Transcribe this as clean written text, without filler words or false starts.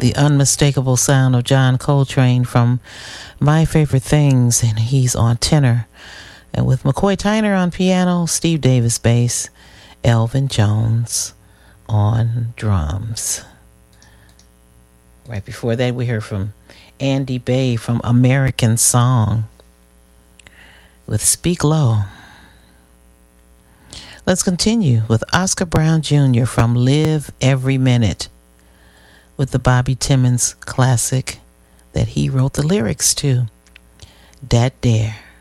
the unmistakable sound of John Coltrane from My Favorite Things, and he's on tenor. And with McCoy Tyner on piano, Steve Davis bass, Elvin Jones on drums. Right before that, we heard from Andy Bay from American Song with Speak Low. Let's continue with Oscar Brown Jr. from Live Every Minute with the Bobby Timmons classic that he wrote the lyrics to, Dat Dare.